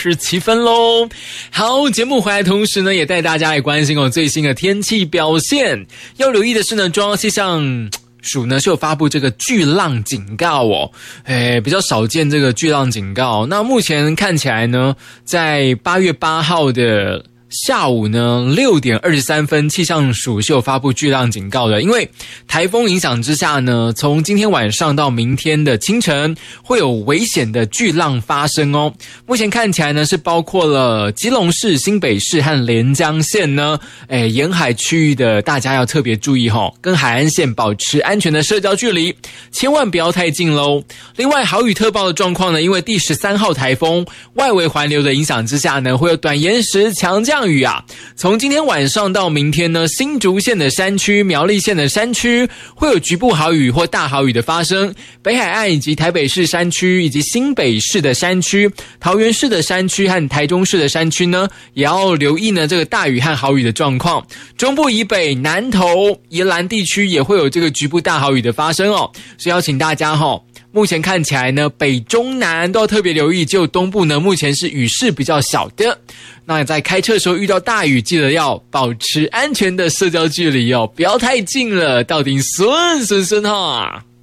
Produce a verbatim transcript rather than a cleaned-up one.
十七分咯。好，节目回来同时呢，也带大家来关心哦最新的天气表现。要留意的是呢，中央气象署呢是有发布这个巨浪警告哦，诶，比较少见这个巨浪警告。那目前看起来呢，在八月八号的下午呢六点二十三分，气象署是有发布巨浪警告的。因为台风影响之下呢，从今天晚上到明天的清晨会有危险的巨浪发生哦。目前看起来呢是包括了基隆市、新北市和连江县呢，诶，沿海区域的大家要特别注意齁，跟海岸线保持安全的社交距离，千万不要太近咯。另外豪雨特报的状况呢，因为第十三号台风外围环流的影响之下呢，会有短延时强降雨啊。从今天晚上到明天呢，新竹县的山区、苗栗县的山区会有局部豪雨或大豪雨的发生，北海岸以及台北市山区以及新北市的山区、桃园市的山区和台中市的山区呢，也要留意呢这个大雨和豪雨的状况。中部以北、南投、宜兰地区也会有这个局部大豪雨的发生哦，所以邀请大家齁，目前看起来呢，北中南都要特别留意，只有东部呢目前是雨势比较小的。那在开车的时候遇到大雨，记得要保持安全的社交距离哦，不要太近了，到底顺顺顺哈。